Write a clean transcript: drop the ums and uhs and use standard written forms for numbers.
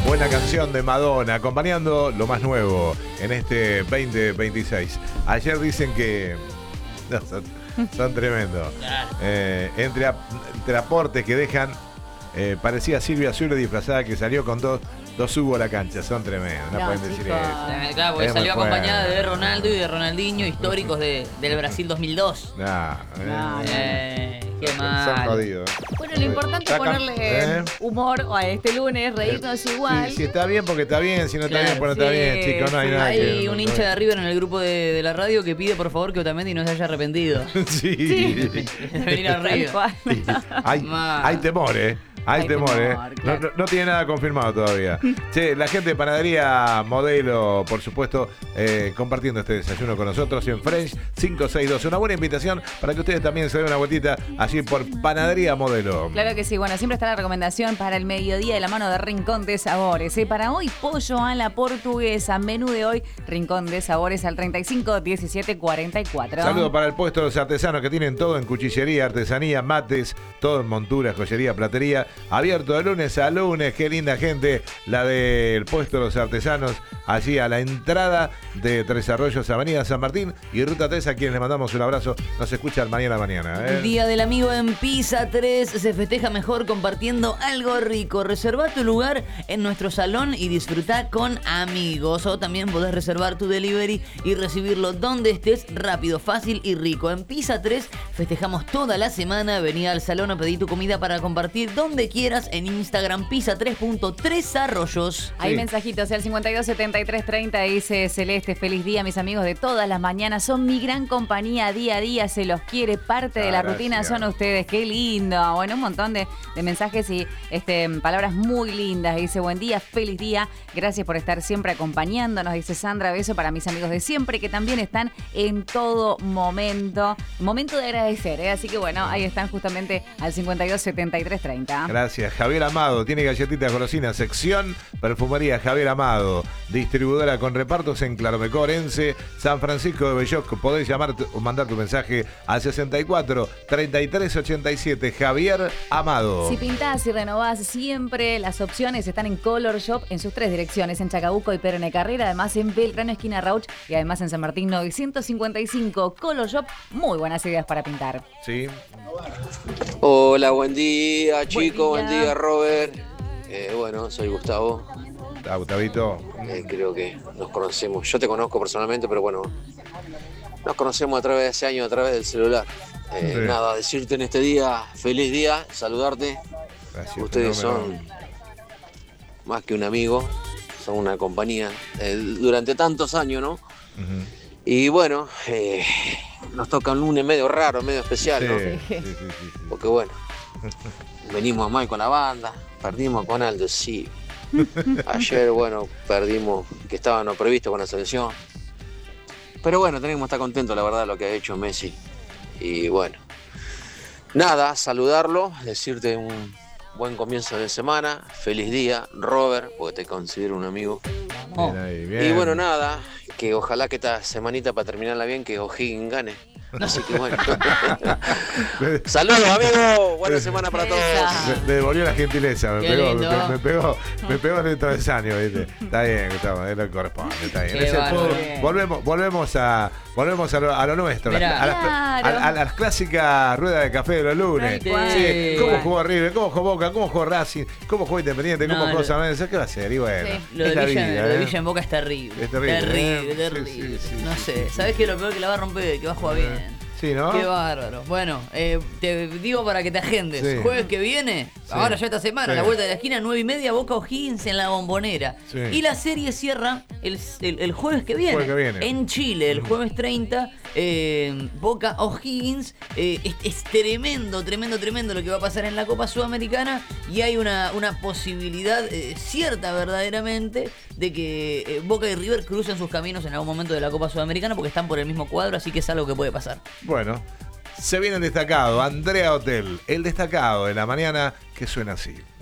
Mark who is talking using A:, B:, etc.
A: Buena canción de Madonna, acompañando lo más nuevo en este 2026. Ayer dicen que... No, son tremendos. Entre aportes que dejan, parecía Silvia Azul disfrazada que salió con dos Hugo a la cancha. Son tremendos, no pueden decir eso.
B: Claro, porque salió acompañada de Ronaldo y de Ronaldinho, históricos del Brasil 2002. Qué mal.
A: Son jodidos.
C: Bueno, lo importante es ponerle humor a este lunes, reírnos igual.
A: Si está bien, porque está bien. Si no está bien, pues no está bien, chicos. No hay nada.
B: Hay un hincha de River en el grupo de la radio que pide por favor que Otamendi no se haya arrepentido.
A: Sí.
B: De venir a River.
A: Hay temor, Hay temor, claro. No tiene nada confirmado todavía. Che, la gente de Panadería Modelo, por supuesto, compartiendo este desayuno con nosotros en French 562. Una buena invitación para que ustedes también se den una vueltita allí por Panadería Modelo.
C: Claro que sí. Bueno, siempre está la recomendación para el mediodía de la mano de Rincón de Sabores. Para hoy, pollo a la portuguesa. Menú de hoy, Rincón de Sabores al 35 17 44.
A: Saludo para el puesto de los artesanos que tienen todo en cuchillería, artesanía, mates, todo en montura, joyería, platería. Abierto de lunes a lunes, qué linda gente la del puesto de los artesanos, allí a la entrada de Tres Arroyos, Avenida San Martín y Ruta 3, a quienes le mandamos un abrazo. Nos escuchan mañana.
B: Día del amigo en Pizza 3, se festeja mejor compartiendo algo rico. Reserva tu lugar en nuestro salón y disfruta con amigos. O también podés reservar tu delivery y recibirlo donde estés, rápido, fácil y rico. En Pizza 3 festejamos toda la semana. Vení al salón o pedí tu comida para compartir donde quieras en Instagram pizza3.3arroyos.
C: Hay mensajitos al 52 73 30, dice Celeste: feliz día, mis amigos de todas las mañanas, son mi gran compañía día a día, se los quiere, parte de la rutina son ustedes, qué lindo. Bueno, un montón de mensajes y palabras muy lindas. Dice: buen día, feliz día, gracias por estar siempre acompañándonos, dice Sandra. Beso para mis amigos de siempre que también están en todo momento de agradecer, así que bueno, ahí están justamente al 52 73 30.
A: Gracias. Javier Amado tiene galletitas golosinas, sección perfumería Javier Amado, distribuidora con repartos en Claromecorense, San Francisco de Belloc. Podés llamar o mandar tu mensaje al 64 33 87. Javier Amado.
C: Si pintás y renovás, siempre las opciones están en Color Shop en sus 3 direcciones, en Chacabuco y Perone Carrera, además en Belgrano esquina Rauch y además en San Martín 955. Color Shop, muy buenas ideas para pintar.
A: Sí.
D: Hola, buen día, chicos, buen día, Robert. Bueno, soy Gustavo.
A: Gustavito.
D: Creo que nos conocemos. Yo te conozco personalmente, pero bueno, nos conocemos a través de ese año, a través del celular. Nada, decirte en este día, feliz día, saludarte.
A: Gracias.
D: Ustedes son más que un amigo, son una compañía durante tantos años, ¿no? Uh-huh. Y bueno, nos toca un lunes medio raro, medio especial, ¿no?
A: Sí.
D: Porque bueno, venimos mal con la banda, perdimos con Aldo, sí. Ayer, bueno, perdimos, que estaba no previsto con la selección. Pero bueno, tenemos que estar contentos, la verdad, de lo que ha hecho Messi. Y bueno, nada, saludarlo, decirte un buen comienzo de semana, feliz día, Robert, porque te considero un amigo.
A: Bien.
D: Y bueno, nada, que ojalá que esta semanita para terminarla bien, que O'Higgins gane. Así que bueno. Saludos, amigos. Buena semana para todos.
A: Me devolvió la gentileza. Me pegó en el travesaño, ¿viste? Está bien, Gustavo, es lo que corresponde. Está bien. Es el fútbol. Volvemos a lo nuestro. A las clásicas ruedas de café de los lunes. Sí. ¿Cómo jugó River? ¿Cómo jugó Boca? ¿Cómo jugó Racing? ¿Cómo jugó Independiente? ¿Cómo jugó San Lorenzo? ¿Qué va a hacer? Y bueno,
B: lo de Villa en Boca es terrible.
A: Es terrible.
B: Sí. No sé. ¿Sabés qué es lo peor? Que la va a romper, que va a jugar bien.
A: Sí, ¿no?
B: Qué bárbaro. Bueno, te digo para que te agendes. Sí. Jueves que viene, ahora ya esta semana, a la vuelta de la esquina, 9:30, Boca O'Higgins en la Bombonera. Sí. Y la serie cierra el jueves que viene. En Chile, el jueves 30, Boca O'Higgins. Es tremendo lo que va a pasar en la Copa Sudamericana. Y hay una posibilidad cierta verdaderamente de que Boca y River crucen sus caminos en algún momento de la Copa Sudamericana, porque están por el mismo cuadro, así que es algo que puede pasar.
A: Bueno, se viene el destacado, Andrea Hotel, el destacado de la mañana que suena así.